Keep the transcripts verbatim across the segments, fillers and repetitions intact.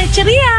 Sore ceria.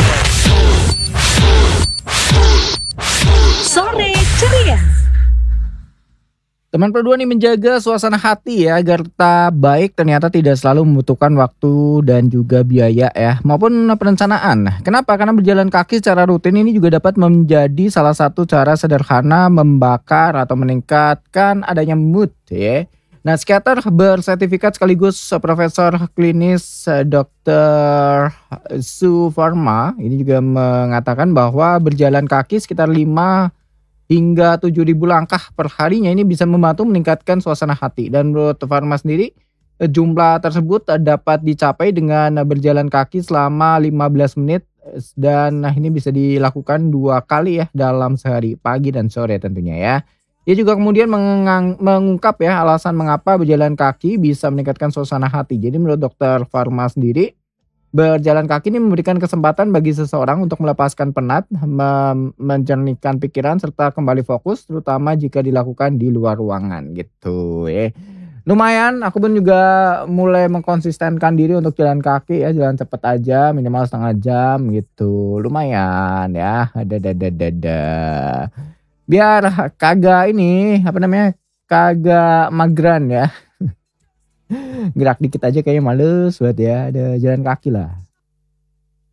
Sore ceria. Teman berdua nih menjaga suasana hati ya agar tetap baik ternyata tidak selalu membutuhkan waktu dan juga biaya ya maupun perencanaan. Kenapa? Karena berjalan kaki secara rutin ini juga dapat menjadi salah satu cara sederhana membakar atau meningkatkan adanya mood ya. Nah, psikiater bersertifikat sekaligus profesor klinis eh, dokter Sufarma ini juga mengatakan bahwa berjalan kaki sekitar lima hingga tujuh ribu langkah per harinya ini bisa membantu meningkatkan suasana hati dan menurut Farma sendiri eh, jumlah tersebut eh, dapat dicapai dengan eh, berjalan kaki selama lima belas menit eh, dan nah ini bisa dilakukan dua kali ya dalam sehari pagi dan sore tentunya ya. Dia juga kemudian mengang- mengungkap ya alasan mengapa berjalan kaki bisa meningkatkan suasana hati. Jadi menurut dokter Farma sendiri berjalan kaki ini memberikan kesempatan bagi seseorang untuk melepaskan penat, mem- menjernihkan pikiran serta kembali fokus terutama jika dilakukan di luar ruangan gitu ya. Lumayan aku pun juga mulai mengkonsistenkan diri untuk jalan kaki ya, jalan cepet aja minimal setengah jam gitu. Lumayan ya. Ada ada ada ada. Biar kagak ini apa namanya? Kagak mageran ya. Gerak dikit aja kayaknya males buat ya. Ada jalan kaki lah.